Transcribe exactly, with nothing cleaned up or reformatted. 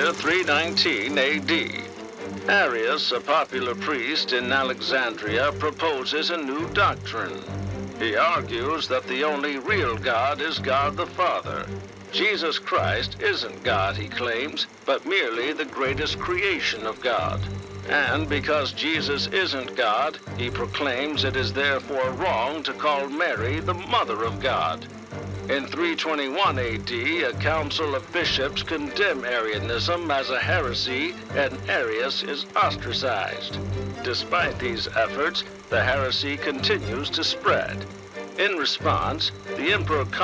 year three nineteen A D. Arius, a popular priest in Alexandria, proposes a new doctrine. He argues that the only real God is God the Father. Jesus Christ isn't God, he claims, but merely the greatest creation of God. And because Jesus isn't God, he proclaims it is therefore wrong to call Mary the Mother of God. In three twenty-one A D, a council of bishops condemn Arianism as a heresy, and Arius is ostracized. Despite these efforts, the heresy continues to spread. In response, the Emperor